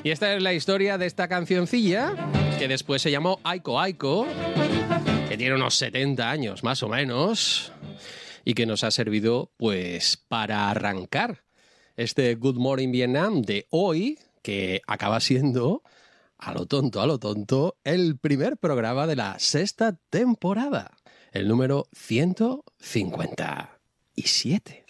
Y esta es la historia de esta cancioncilla, que después se llamó Aiko Aiko, que tiene unos 70 años más o menos, y que nos ha servido pues para arrancar este Good Morning Vietnam de hoy, que acaba siendo, a lo tonto, el primer programa de la sexta temporada, el número 157.